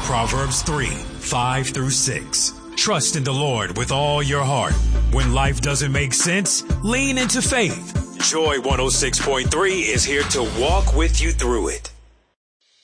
Proverbs 3:5-6. Trust in the Lord with all your heart. When life doesn't make sense, lean into faith. Joy 106.3 is here to walk with you through it.